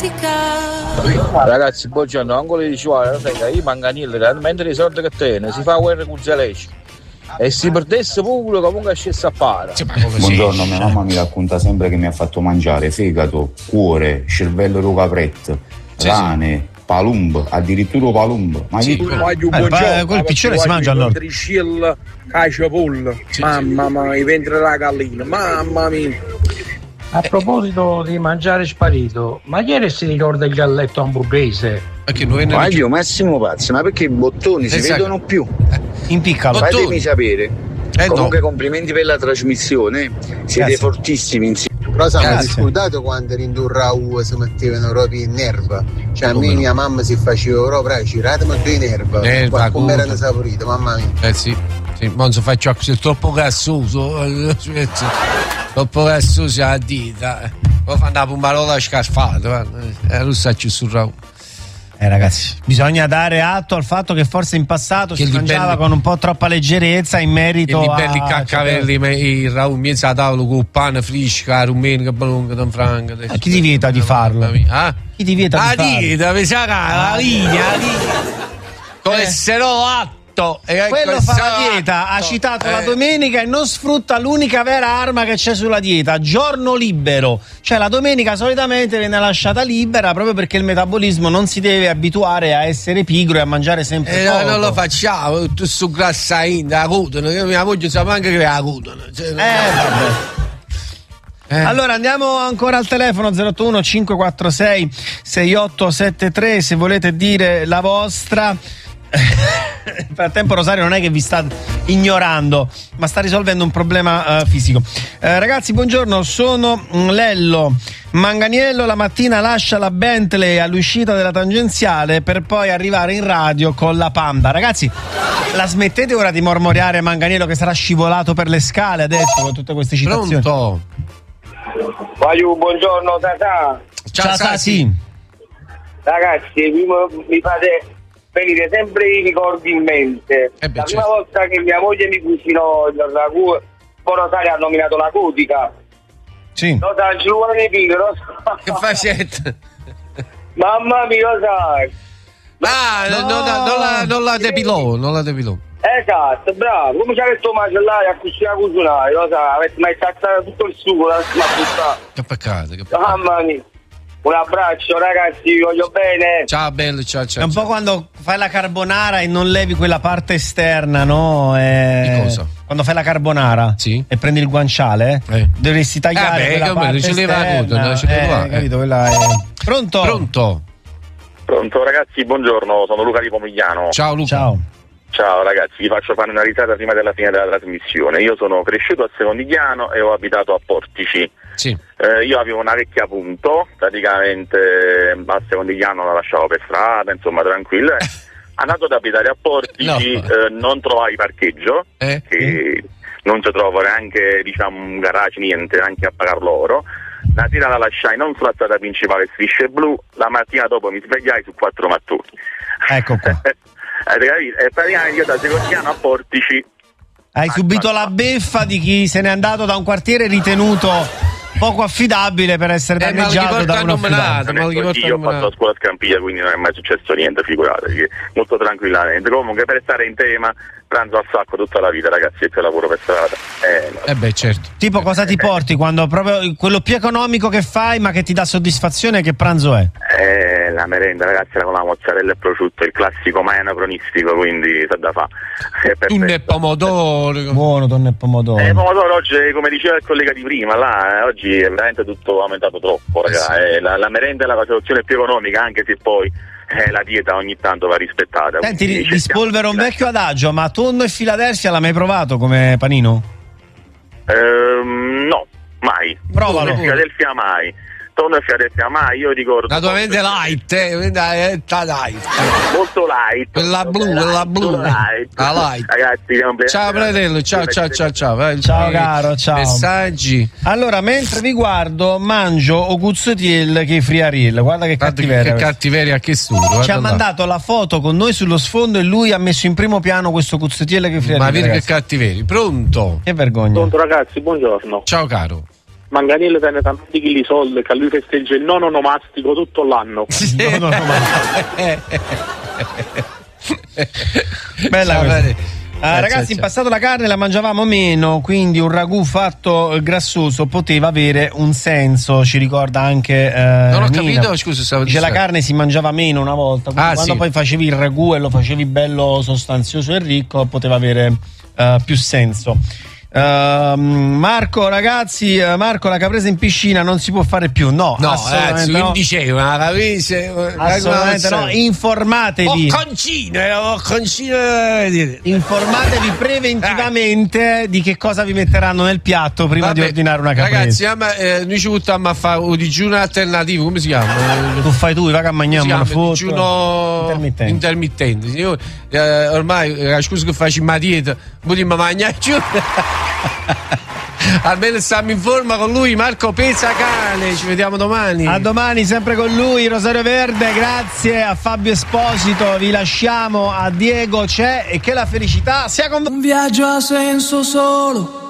Ragazzi, buongiorno, ancora dicevo, io manganile, mentre i soldi che tiene, si fa guerra con Zelensky. E si perdesse pure comunque scesse a fare. Buongiorno, mia mamma mi racconta sempre che mi ha fatto mangiare fegato, cuore, cervello di capretto, rane, palumbo, addirittura palumbo. Ma quel piccione si mangia allora. Mamma mia, i ventre della gallina, mamma mia. A proposito di mangiare sparito, ma ieri si ricorda il galletto hamburghese? Ma io Massimo Pazzi, ma perché i bottoni si vedono più? Impiccalo. Fatemi sapere. Comunque complimenti per la trasmissione, siete fortissimi insieme. Però siamo scordati quando in Raù si mettevano proprio in nerva. Cioè a me mia mamma si faceva proprio girate ma due nerva. Come erano saporite, mamma mia. Sì, non si faccia così, troppo gassoso. Troppo gassoso a dita. Poi fanno una pomarola scarfata, lo sacci sul Raù. Ragazzi, bisogna dare atto al fatto che forse in passato si mangiava con un po' troppa leggerezza in merito a belli caccavelli, il Raù in mezzo a tavolo con pane frisca, rumeno, balonga, don franca. Chi ti vieta di farlo? Chi ti vieta di farlo? La linea. Colesterolo alto. Quello fa la dieta, ha citato la domenica e non sfrutta l'unica vera arma che c'è sulla dieta, giorno libero. Cioè la domenica solitamente viene lasciata libera proprio perché il metabolismo non si deve abituare a essere pigro e a mangiare sempre poco. Non lo facciamo, tutto su grassa la cotone, che mia moglie sa anche che la cotone. Vabbè. Allora andiamo ancora al telefono 081 546 6873 se volete dire la vostra. Nel frattempo Rosario non è che vi sta ignorando, ma sta risolvendo un problema fisico. Ragazzi, buongiorno, sono Lello. Manganiello la mattina lascia la Bentley all'uscita della tangenziale per poi arrivare in radio con la Panda. Ragazzi, la smettete ora di mormoriare Manganiello che sarà scivolato per le scale, ha detto, con tutte queste citazioni. Pronto? Buongiorno Tata. Ciao Sasi. Ragazzi, mi fate venire sempre i ricordi in mente. La prima volta che mia moglie mi cucinò il ragù, poi Rosario ha nominato la cotica. Sì. Rosario, ci vuole nei figli, Che facete? Mamma mia, Rosario. Non la depilò. Esatto, bravo. Come ci ha detto macellare a cucinare, lo sa, avete mai tattato tutto il sugo, l'ha buttato. Che peccato. Mamma mia. Un abbraccio ragazzi, vi voglio bene. Ciao bello, ciao. È un po' quando fai la carbonara e non levi quella parte esterna, no? Di cosa? Quando fai la carbonara e prendi il guanciale, dovresti tagliare quella parte esterna. Capito? Quella è... Pronto, ragazzi, buongiorno, sono Luca di Pomigliano. Ciao Luca. Ciao ragazzi, vi faccio fare una risata prima della fine della trasmissione. Io sono cresciuto a Secondigliano e ho abitato a Portici. Sì. Io avevo una vecchia Punto, praticamente a Secondigliano la lasciavo per strada, insomma tranquilla. Andato ad abitare a Portici, non trovai parcheggio, che non si trova neanche un garage, niente, neanche a pagar loro. La sera la lasciai non sulla strada principale Strisce Blu, la mattina dopo mi svegliai su 4 mattoni. Ecco qua. E praticamente io da Secondigliano a Portici hai subito la beffa di chi se n'è andato da un quartiere ritenuto poco affidabile per essere danneggiato da un affidato. Io ho fatto la scuola a Scampiglia, quindi non è mai successo niente, figuratevi, molto tranquillamente. Comunque, per stare in tema, pranzo al sacco tutta la vita, ragazzi, e che lavoro per strada. Certo. Tipo, cosa ti porti quando proprio quello più economico che fai ma che ti dà soddisfazione, che pranzo è? La merenda, ragazzi, era con la mozzarella e prosciutto, il classico mai anacronistico, quindi sa da fa. Tonno e pomodoro. Buono, tonno e pomodoro. Pomodoro oggi, come diceva il collega di prima, oggi è veramente tutto aumentato troppo, ragazzi. La merenda è la soluzione più economica, anche se poi la dieta ogni tanto va rispettata. Senti, ti spolvero un vecchio adagio, ma tonno e Philadelphia l'hai mai provato come panino? No, mai. Provalo. Philadelphia mai. Tonno e Philadelphia mai, io ricordo. Naturalmente light, molto light. Quella blu. Light. Ragazzi, ciao fratello, ciao. Ciao caro, ciao. Messaggi. Allora, mentre vi guardo, mangio o guzzotiel che friaril. Guarda che cattiveria. Che cattiveria, che stupido. Ci ha mandato la foto con noi sullo sfondo e lui ha messo in primo piano questo guzzotiel che friaril. Ma vedi che cattiveria. Pronto? Che vergogna. Pronto ragazzi, buongiorno. Ciao caro. Manganiello tiene tanti chili di soldi che a lui festeggia il nono onomastico tutto l'anno. Bella questa. Ragazzi, in passato la carne la mangiavamo meno, quindi un ragù fatto grassoso poteva avere un senso, ci ricorda anche non ho Nina. capito, scusa, stavo dicendo. La carne si mangiava meno una volta, quando poi facevi il ragù e lo facevi bello sostanzioso e ricco, poteva avere più senso. Marco, ragazzi, Marco, la caprese in piscina non si può fare più. No, assolutamente no. Diceva la caprese, assolutamente no. Informatevi. Informatevi preventivamente di che cosa vi metteranno nel piatto prima di ordinare una caprese. Ragazzi, noi ci buttiamo a fare un digiuno alternativo, come si chiama? Tu fai tu, va che mangiamo una foto. Digiuno intermittente. Io, ormai, scusa che faccio ma dieta, potremmo mangiare giù. Almeno stiamo in forma con lui, Marco Pesacane. Ci vediamo domani. A domani, sempre con lui, Rosario Verde. Grazie a Fabio Esposito. Vi lasciamo a Diego C'è e che la felicità sia con voi. Un viaggio a senso solo